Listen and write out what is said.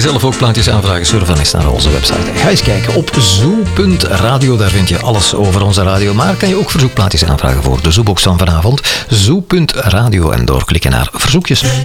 je zelf ook plaatjes aanvragen? Surf dan eens naar onze website. Ga eens kijken op zoo.radio. Daar vind je alles over onze radio. Maar kan je ook verzoekplaatjes aanvragen voor de Zoobox van vanavond. Zoo.radio en doorklikken naar verzoekjes.